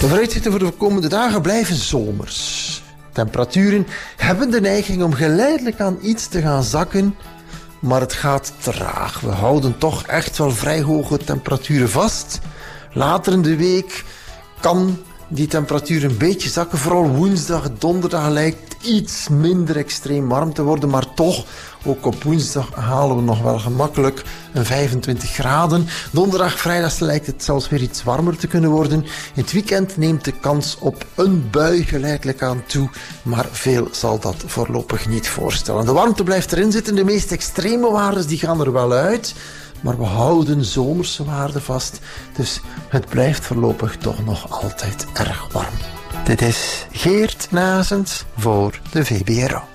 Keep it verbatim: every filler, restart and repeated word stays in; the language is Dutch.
De vooruitzichten voor de komende dagen blijven zomers. Temperaturen hebben de neiging om geleidelijk aan iets te gaan zakken, maar het gaat traag. We houden toch echt wel vrij hoge temperaturen vast. Later in de week kan die temperatuur een beetje zakken. Vooral woensdag, donderdag lijkt iets minder extreem warm te worden, maar toch, ook op woensdag halen we nog wel gemakkelijk een vijfentwintig graden. Donderdag, vrijdag lijkt het zelfs weer iets warmer te kunnen worden. In het weekend neemt de kans op een bui geleidelijk aan toe, maar veel zal dat voorlopig niet voorstellen. De warmte blijft erin zitten, de meest extreme waarden die gaan er wel uit, maar we houden zomerse waarden vast, dus het blijft voorlopig toch nog altijd erg warm. Dit is Geert Nazens voor de V B R O.